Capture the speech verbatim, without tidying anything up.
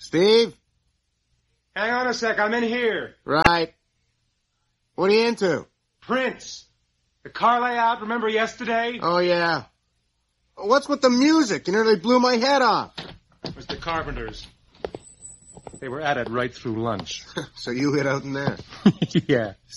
Steve? Hang on a sec, I'm in here. Right. What are you into? Prince. The car layout, remember yesterday? Oh, yeah. What's with the music? You nearly blew my head off. It was the Carpenters. They were at it right through lunch. So you hid out in there? Yeah.